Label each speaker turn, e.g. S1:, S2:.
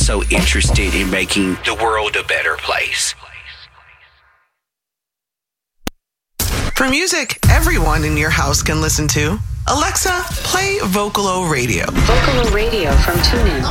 S1: also interested in making the world a better place.
S2: For music everyone in your house can listen to, Alexa, play Vocalo Radio.
S3: Vocalo Radio from TuneIn.